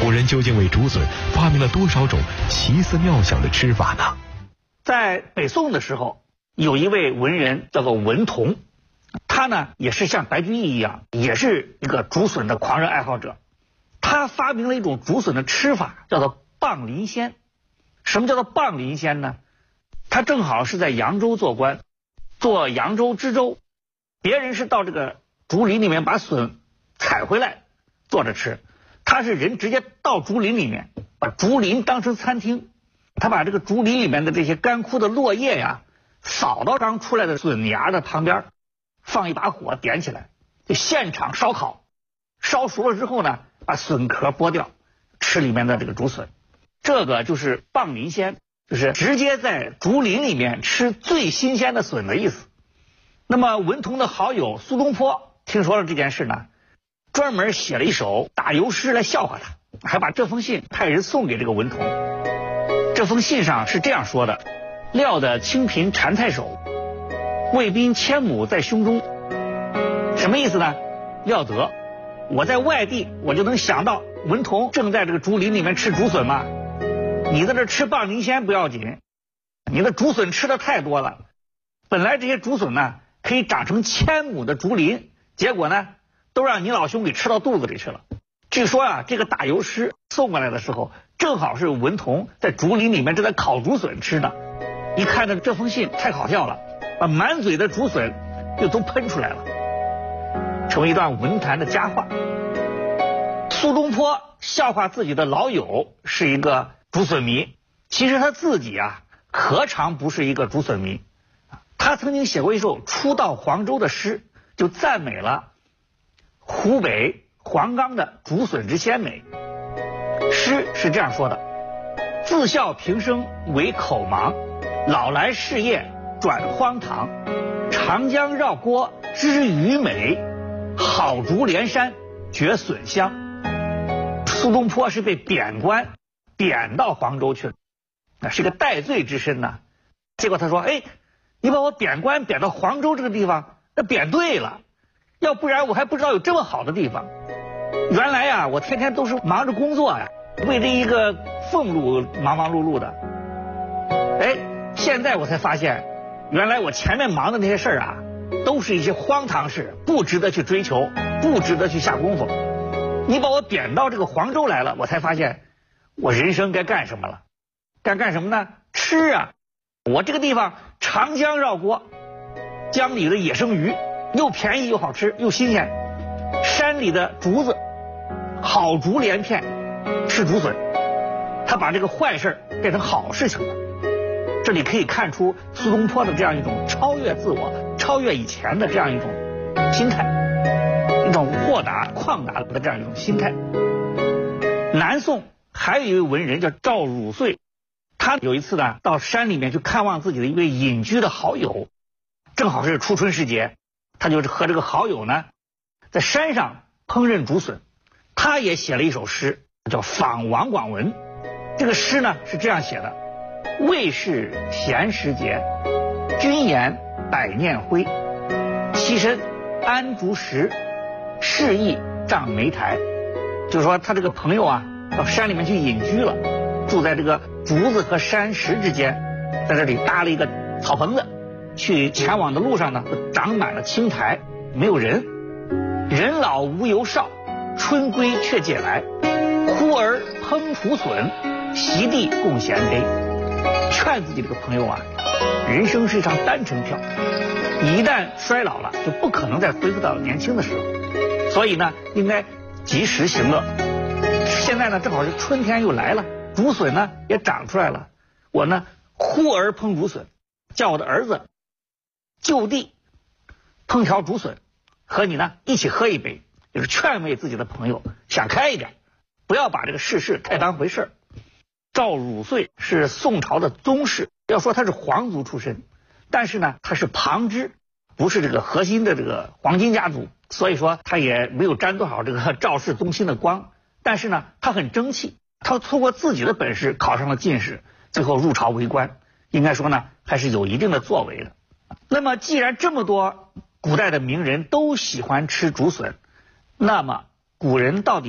古人究竟为竹笋发明了多少种奇思妙想的吃法呢？ 在北宋的时候，有一位文人叫做文同，他呢也是像白居易一样，也是一个竹笋的狂热爱好者。他发明了一种竹笋的吃法，叫做棒鳞鲜。什么叫做棒鳞鲜呢？他正好是在扬州做官，做扬州知州，别人是到这个竹林里面把笋采回来做着吃，他是人直接到竹林里面，把竹林当成餐厅，他把这个竹林里面的这些干枯的落叶呀，扫到刚出来的笋芽的旁边，放一把火点起来，就现场烧烤，烧熟了之后呢，把笋壳剥掉，吃里面的这个竹笋。这个就是棒鳞鲜，就是直接在竹林里面吃最新鲜的笋的意思。那么文同的好友苏东坡听说了这件事呢，专门写了一首打油诗来笑话他，还把这封信派人送给这个文同。这封信上是这样说的：料得清贫馋太守，卫兵千亩在胸中。什么意思呢？料得我在外地，我就能想到文同正在这个竹林里面吃竹笋嘛。你在这吃棒鳞鲜不要紧，你的竹笋吃的太多了，本来这些竹笋呢可以长成1000亩的竹林，结果呢都让你老兄给吃到肚子里去了。据说啊，这个打油诗送过来的时候，正好是文同在竹林里面正在烤竹笋吃的。一看到这封信太好笑了，把满嘴的竹笋就都喷出来了，成为一段文坛的佳话。苏东坡笑话自己的老友是一个竹笋迷，其实他自己啊何尝不是一个竹笋迷。他曾经写过一首初到黄州的诗，就赞美了湖北黄冈的竹笋之鲜美。诗是这样说的：自笑平生为口盲，老来事业转荒唐。长江绕郭知鱼美，好竹连山觉笋香。苏东坡是被贬官，贬到黄州去了，那是个戴罪之身呐。结果他说：哎，你把我贬官贬到黄州这个地方，那贬对了，要不然我还不知道有这么好的地方。原来呀，我天天都是忙着工作呀，为了一个俸禄忙忙碌碌的。哎，现在我才发现，原来我前面忙的那些事儿啊，都是一些荒唐事，不值得去追求，不值得去下功夫。你把我贬到这个黄州来了，我才发现我人生该干什么了。干什么呢？吃啊！我这个地方长江绕郭，江里的野生鱼又便宜又好吃又新鲜，山里的竹子好竹连片，吃竹笋。他把这个坏事变成好事情了。这里可以看出苏东坡的这样一种超越自我、超越以前的这样一种心态，一种豁达旷达的这样一种心态。南宋还有一位文人叫赵汝岁，他有一次呢到山里面去看望自己的一位隐居的好友，正好是初春时节，他就和这个好友呢在山上烹饪竹笋。他也写了一首诗叫《访王广文》。这个诗呢是这样写的：未是闲时节，君言百念灰。栖身安竹石，适意帐莓台。就是说他这个朋友啊到山里面去隐居了，住在这个竹子和山石之间，在这里搭了一个草棚子，去前往的路上呢长满了青苔，没有人。人老无由少，春归却借来。忽而烹竹笋，席地共衔杯。劝自己这个朋友啊，人生是一张单程票，一旦衰老了就不可能再恢复到年轻的时候，所以呢应该及时行乐。现在呢正好是春天又来了，竹笋呢也长出来了，我呢忽而烹竹笋，叫我的儿子就地烹调竹笋，和你呢一起喝一杯，就是劝慰自己的朋友想开一点，不要把这个世事太当回事。赵汝岁是宋朝的宗室，要说他是皇族出身，但是呢他是旁支，不是这个核心的这个黄金家族，所以说他也没有沾多少这个赵氏宗亲的光。但是呢他很争气，他通过自己的本事考上了进士，最后入朝为官，应该说呢还是有一定的作为的。那么既然这么多古代的名人都喜欢吃竹笋，那么古人到底